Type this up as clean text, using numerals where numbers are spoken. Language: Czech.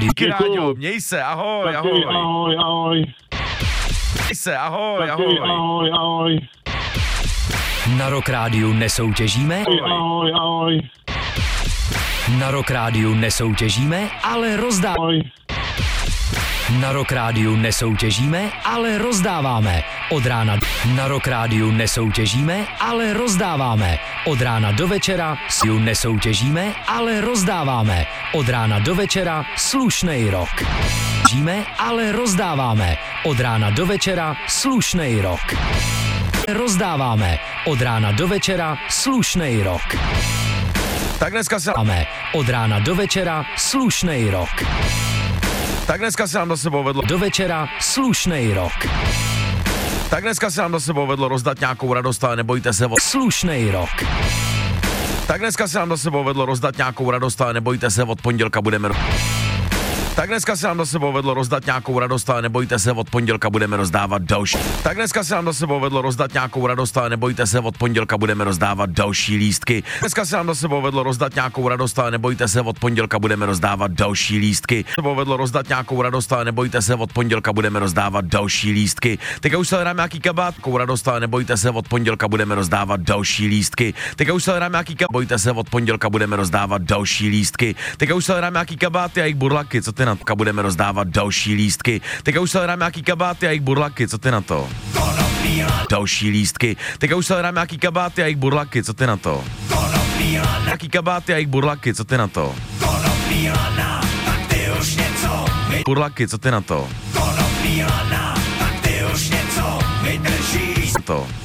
rádiu. Kráďo, měj se, ahoj, ahoj. Ahoj, ahoj. Měj se, ahoj, ahoj. Ahoj, ahoj. Na Rock Rádiu nesoutěžíme. Ahoj, ahoj. Na Rock Rádiu nesoutěžíme, ale rozdáváme. Ahoj. Na Rock Rádiu nesoutěžíme, ale rozdáváme. Od rána na Rock Rádiu nesoutěžíme, ale rozdáváme. Od rána do večera nesoutěžíme, ale rozdáváme. Od rána do večera slušnej rock. Žíme, ale rozdáváme. Od rána do večera slušnej rock. Rozdáváme. Od rána do večera slušnej rock. Tak dneska se... Od rána do večera slušnej rock. Tak dneska se nám za sebou vedlo... Do večera slušnej rock. Tak dneska se nám za sebou vedlo rozdat nějakou radost, ale nebojte se... Slušnej rock. Tak dneska se nám za sebou vedlo rozdat nějakou radost, ale nebojte se, od pondělka budeme... Tak dneska se nám za sebou vedlo rozdat nějakou radost, ale nebojte se, od pondělka budeme rozdávat další. Tak dneska se nám za sebou vedlo rozdat nějakou radost, ale nebojte se, od pondělka budeme rozdávat další lístky. Dneska se nám za sebou vedlo rozdat nějakou radost, ale nebojte se, od pondělka budeme rozdávat další lístky. Sebou vedlo rozdat nějakou radost, ale nebojte se, od pondělka budeme rozdávat další lístky. Teďka už se hledám nějaký kabát, nějakou radost, ale nebojte se, od pondělka budeme rozdávat další lístky. Teďka už se hledám nějaký kabát, bojte se, od pondělka budeme rozdávat další lístky. Teďka už se hledám nějaký kabáty a jejich burlaky, co ty na to? Budeme rozdávat další lístky. Teďka už se hledám nějaký kabáty a jejich burlaky, co ty na to? Další lístky. Teďka už se hledám nějaký kabáty a jejich burlaky, co ty na to? Nějaký kabáty a jejich burlaky, co ty na to? Burlaky, co ty na to? To.